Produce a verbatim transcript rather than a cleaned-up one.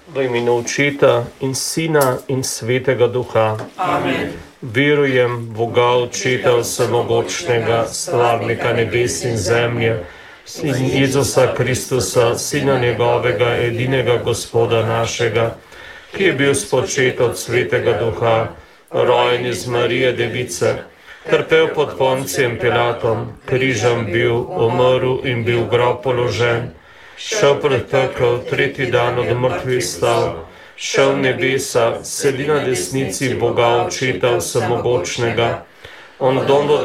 V imenu Očeta in Sina in Svetega Duha. Amen. Verujem v Boga Očeta vsemogočnega, stvarnika nebes in zemlje, in Jezusa Kristusa, Sina njegovega, edinega Gospoda našega, ki je bil spočet od Svetega Duha, rojen iz Marije Device, trpel pod Poncijem Pilatom, križem bil, umrl in bil v grob položen, šel pred pekel, tretji dan od mrtvih stal, šel v nebesa, sedi na desnici Boga Očeta vsemogočnega, on